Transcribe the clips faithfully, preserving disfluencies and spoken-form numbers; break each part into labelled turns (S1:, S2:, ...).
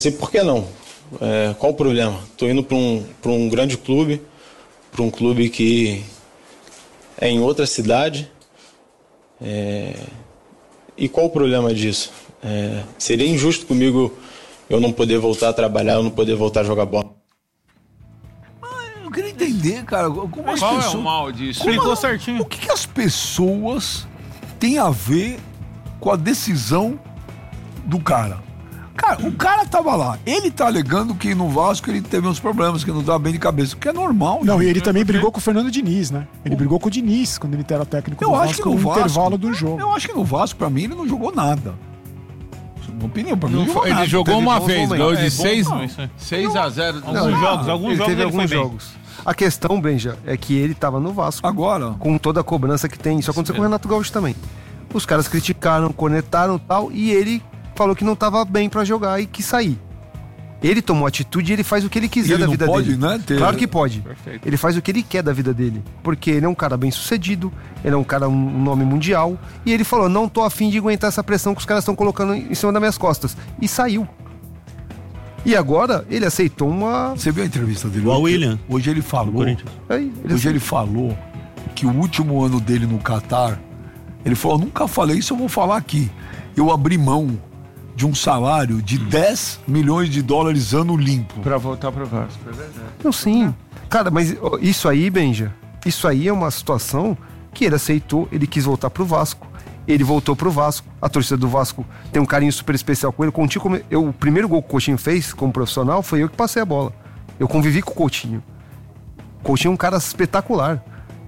S1: sei por que não. É, qual o problema? Estou indo para um, para um grande clube, para um clube que é em outra cidade. É, e qual o problema disso? É, seria injusto comigo eu não poder voltar a trabalhar, eu não poder voltar a jogar bola.
S2: Eu queria entender, cara, como as
S3: qual
S2: pessoas...
S3: é o mal disso?
S2: Explicou certinho. O que, que as pessoas têm a ver com a decisão do cara? Cara, o cara tava lá, ele tá alegando que no Vasco ele teve uns problemas, que não tava bem de cabeça, o que é normal.
S4: Não,
S2: gente.
S4: e ele também brigou com o Fernando Diniz, né? Ele brigou com o Diniz quando ele era técnico
S2: eu
S4: do
S2: acho
S4: Vasco,
S2: que no
S4: no
S2: Vasco,
S4: intervalo do jogo.
S2: Eu acho que no Vasco, pra mim, ele não jogou nada. Minha opinião, pra mim,
S3: não
S2: não jogou
S3: foi,
S2: nada.
S3: Ele jogou
S2: Teve
S3: uma
S2: bons
S3: vez,
S2: momentos.
S3: ganhou de
S2: É,
S3: seis,
S2: bom,
S3: seis a zero.
S5: Alguns não, jogos, alguns
S6: ele
S5: jogos
S6: teve
S5: ele
S6: alguns
S5: foi bem.
S6: jogos. A questão, Benja, é que ele tava no Vasco.
S2: Agora.
S6: Com toda a cobrança que tem. Isso aconteceu com o Renato Gaúcho também. Os caras criticaram, cornetaram e tal, e ele falou que não tava bem pra jogar e quis sair. Ele tomou atitude e ele faz o que ele quiser
S2: ele
S6: da
S2: não
S6: vida
S2: pode,
S6: dele.
S2: Né, ter...
S6: Claro que pode.
S3: Perfeito.
S6: Ele faz o que ele quer da vida dele. Porque ele é um cara bem sucedido, ele é um cara, um nome mundial. E ele falou, não tô afim de aguentar essa pressão que os caras estão colocando em cima das minhas costas. E saiu. E agora ele aceitou uma...
S2: Você viu a entrevista dele?
S5: O William.
S2: Hoje ele falou...
S6: Aí, ele
S2: hoje
S6: aceitou.
S2: ele falou que o último ano dele no Catar, ele falou, nunca falei isso, eu vou falar aqui. Eu abri mão de um salário de dez milhões de dólares ano limpo.
S3: Pra voltar pro Vasco, é verdade.
S6: Não, sim. Cara, mas ó, isso aí, Benja, isso aí é uma situação que ele aceitou, ele quis voltar pro Vasco. Ele voltou pro Vasco. A torcida do Vasco tem um carinho super especial com ele. O Coutinho, como eu, o primeiro gol que o Coutinho fez como profissional foi eu que passei a bola. Eu convivi com o Coutinho. O Coutinho é um cara espetacular.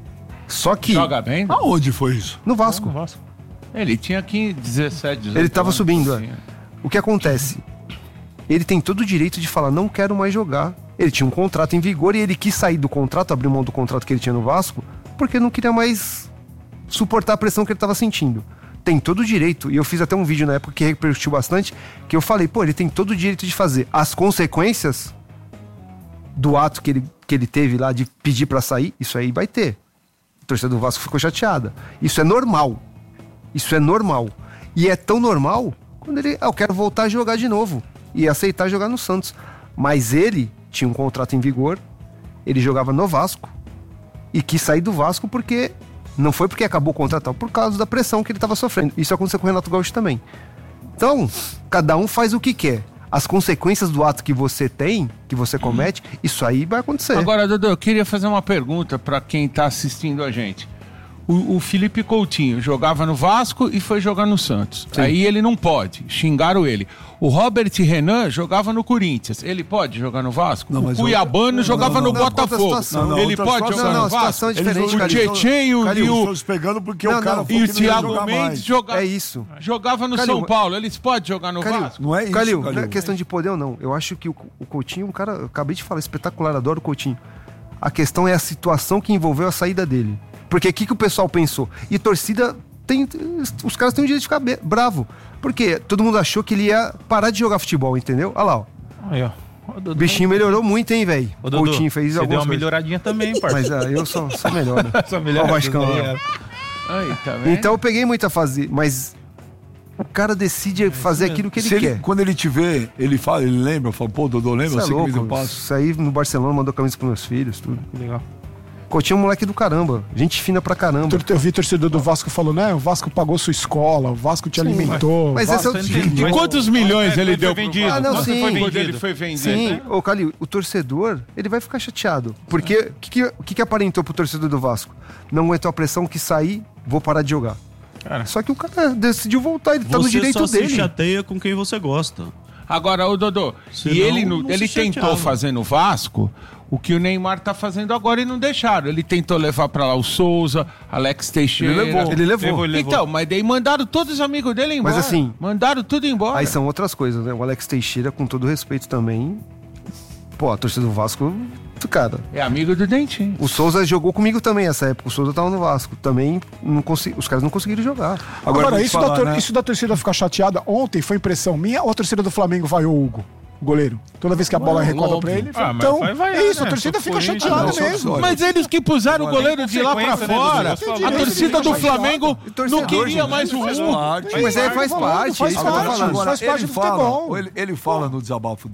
S6: Só que...
S3: Joga bem?
S2: Aonde foi isso?
S6: No Vasco.
S4: No Vasco.
S3: Ele tinha aqui dezessete, dezoito
S6: Ele tava
S3: anos,
S6: subindo,
S3: assim.
S6: é. O que acontece? Ele tem todo o direito de falar, não quero mais jogar. Ele tinha um contrato em vigor e ele quis sair do contrato, abrir mão do contrato que ele tinha no Vasco, porque não queria mais suportar a pressão que ele estava sentindo. Tem todo o direito, e eu fiz até um vídeo na época que repercutiu bastante, que eu falei, pô, ele tem todo o direito de fazer. As consequências do ato que ele, que ele teve lá de pedir pra sair, isso aí vai ter. A torcida do Vasco ficou chateada. Isso é normal. Isso é normal. E é tão normal quando ele, ah, eu quero voltar a jogar de novo e aceitar jogar no Santos. Mas ele tinha um contrato em vigor, ele jogava no Vasco e quis sair do Vasco porque não foi porque acabou o contrato, por causa da pressão que ele estava sofrendo. Isso aconteceu com o Renato Gaúcho também. Então, cada um faz o que quer. As consequências do ato que você tem, que você comete, isso aí vai acontecer.
S3: Agora, Dodô, eu queria fazer uma pergunta para quem tá assistindo a gente. O, o Felipe Coutinho jogava no Vasco e foi jogar no Santos. Sim. Aí ele não pode, xingaram ele. O Robert Renan jogava no Corinthians. Ele pode jogar no Vasco?
S2: Não,
S3: o Cuiabano
S2: eu...
S3: jogava
S2: não, não,
S3: no
S2: não,
S3: Botafogo.
S2: Não, não,
S3: ele pode
S2: situação,
S3: jogar
S6: não,
S3: no Vasco?
S6: situação é diferente,
S3: O Tietchan e o...
S2: Estão pegando porque
S6: não,
S2: o cara
S6: não,
S2: falou
S3: e
S2: que
S3: o
S2: não ia
S3: Thiago
S2: jogar
S3: Mendes
S2: mais.
S3: jogava...
S6: É isso.
S3: Jogava no
S6: Calil,
S3: São Paulo. Eles podem jogar no
S6: Calil,
S3: Vasco?
S2: Não é isso,
S6: Calil,
S2: Calil.
S6: não é questão de poder ou não. Eu acho que o, o Coutinho é um cara, eu acabei de falar, espetacular, adoro o Coutinho. A questão é a situação que envolveu a saída dele. Porque o que, que o pessoal pensou? E torcida, tem, os caras têm o direito de ficar be- bravo. Porque todo mundo achou que ele ia parar de jogar futebol, entendeu? Olha lá, ó.
S5: Aí, ó.
S6: O bichinho melhorou muito, hein, velho? O Coutinho fez
S5: você
S6: algumas
S5: deu uma
S6: coisas.
S5: melhoradinha também, parceiro.
S6: Mas ah, eu sou, sou melhor, né?
S5: Só melhor.
S6: Ó, o Vascão.
S3: Aí, tá vendo?
S6: Então eu peguei muita fase, mas o cara decide fazer aquilo que ele
S2: Se
S6: quer.
S2: ele, quando ele te vê, ele fala, ele lembra, fala, pô, Dodô, lembra?
S6: Isso é
S2: Você que me deu
S6: louco.
S2: passo.
S6: Isso aí no Barcelona, mandou camisa pros meus filhos, tudo.
S5: Legal.
S6: Coutinho é um moleque do caramba. Gente fina pra caramba.
S4: Eu vi torcedor do Vasco falando, né? O Vasco pagou sua escola, o Vasco te alimentou.
S6: Mas
S4: Vasco...
S6: esse é o...
S3: De quantos milhões ele deu pro
S5: vendido?
S3: Vasco?
S6: Ah, não,
S5: Quanto
S6: sim.
S5: foi
S3: Quando
S5: vendido?
S3: ele foi vendido?
S6: Sim, ô Calil, o torcedor, ele vai ficar chateado. Porque o que, que, que, que aparentou pro torcedor do Vasco? Não aguentou a pressão, que sair, vou parar de jogar.
S5: Cara,
S6: Só que o cara decidiu voltar, ele tá no
S7: Você
S6: direito
S7: só
S6: dele.
S7: se chateia com quem você gosta.
S3: Agora, o Dodô,
S7: Senão,
S3: e ele, no,
S7: não
S3: ele
S7: se
S3: tentou
S7: chateava.
S3: fazer no Vasco o que o Neymar tá fazendo agora e não deixaram. Ele tentou levar pra lá o Souza, Alex Teixeira.
S6: Ele levou. Ele levou.
S5: Levou, ele levou.
S3: Então, mas daí mandaram todos os amigos dele embora.
S6: Mas assim-
S3: Mandaram tudo embora.
S6: Aí são outras coisas, né? O Alex Teixeira, com todo respeito também. Pô, a torcida do Vasco, cara.
S3: É amigo do Dentinho.
S6: O Souza jogou comigo também essa época. O Souza tava no Vasco. Também não consegui... os caras não conseguiram jogar.
S4: Agora,
S2: vou te
S4: isso,
S2: falar,
S4: da tor-
S2: né?
S4: isso da torcida ficar chateada, ontem foi impressão minha ou a torcida do Flamengo vai o Hugo? o goleiro. Toda vez que a bola
S3: Ué,
S4: recorda
S3: óbvio.
S4: pra ele.
S5: Ah, mas
S4: então,
S5: vai vaiar,
S4: é isso, a
S5: né?
S4: torcida
S5: Só
S4: fica
S5: foi
S4: chateada
S2: isso. Não,
S4: mesmo.
S2: só-
S3: Mas eles que puseram o goleiro de lá pra
S5: consequência, né,
S3: fora.
S5: Dudu? Eu
S3: A
S5: falo,
S3: torcida do
S4: faz
S3: Flamengo
S6: E torcedor,
S3: não queria
S6: gente,
S3: mais o
S2: Faz
S3: um.
S2: parte.
S6: Mas aí faz
S4: Faz
S6: parte.
S4: parte,
S6: isso que eu tô
S4: faz
S6: falando.
S4: parte.
S2: Agora,
S4: faz parte
S2: ele
S4: do
S2: fala,
S4: futebol.
S2: ele, ele fala no desabafo